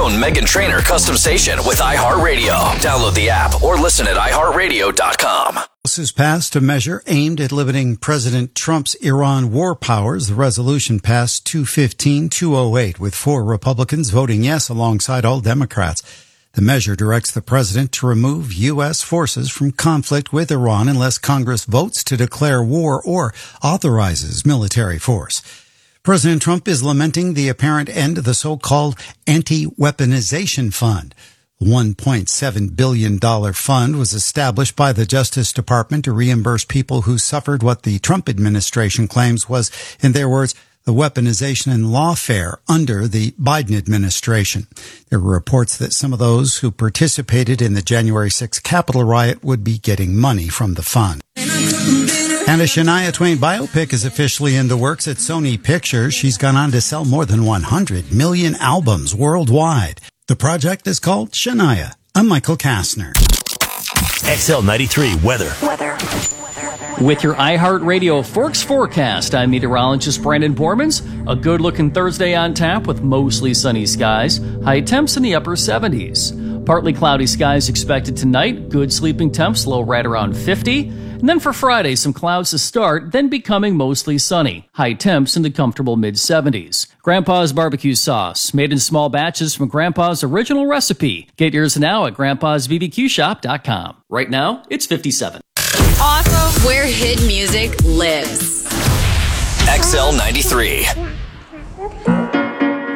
own Meghan Trainor custom station with iHeartRadio. Download the app or listen at iHeartRadio.com. House has passed a measure aimed at limiting President Trump's Iran war powers. The resolution passed 215-208 with 4 Republicans voting yes alongside all Democrats. The measure directs the president to remove U.S. forces from conflict with Iran unless Congress votes to declare war or authorizes military force. President Trump is lamenting the apparent end of the so-called anti-weaponization fund. The $1.7 billion fund was established by the Justice Department to reimburse people who suffered what the Trump administration claims was, in their words, the weaponization and lawfare under the Biden administration. There were reports that some of those who participated in the January 6th Capitol riot would be getting money from the fund. And a Shania Twain biopic is officially in the works at Sony Pictures. She's gone on to sell more than 100 million albums worldwide. The project is called Shania. I'm Michael Kastner. XL93 weather. With your iHeartRadio Forks forecast, I'm meteorologist Brandon Bormans. A good-looking Thursday on tap with mostly sunny skies. High temps in the upper 70s. Partly cloudy skies expected tonight. Good sleeping temps, low right around 50. And then for Friday, some clouds to start, then becoming mostly sunny. High temps in the comfortable mid-70s. Grandpa's barbecue sauce, made in small batches from Grandpa's original recipe. Get yours now at grandpa'sbbqshop.com. Right now, it's 57. Awesome. Where hit music lives. XL93.